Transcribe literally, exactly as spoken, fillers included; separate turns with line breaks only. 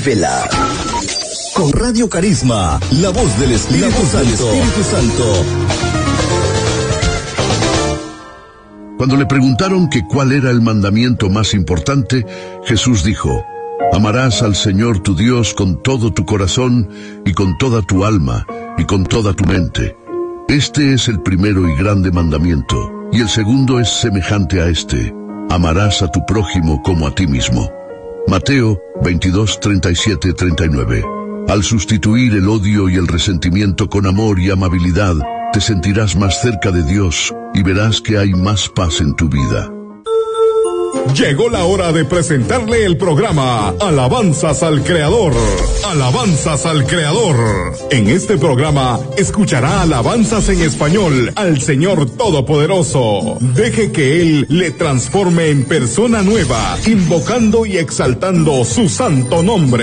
Vívela. Con Radio Carisma, la voz del Espíritu, la voz Santo. Del Espíritu Santo.
Cuando le preguntaron que cuál era el mandamiento más importante, Jesús dijo: amarás al Señor tu Dios con todo tu corazón y con toda tu alma y con toda tu mente. Este es el primero y grande mandamiento, y el segundo es semejante a este: amarás a tu prójimo como a ti mismo. Mateo veintidós, treinta y siete, treinta y nueve. Al sustituir el odio y el resentimiento con amor y amabilidad, te sentirás más cerca de Dios y verás que hay más paz en tu vida.
Llegó la hora de presentarle el programa Alabanzas al Creador. Alabanzas al Creador. En este programa escuchará alabanzas en español al Señor Todopoderoso. Deje que Él le transforme en persona nueva, invocando y exaltando su santo nombre.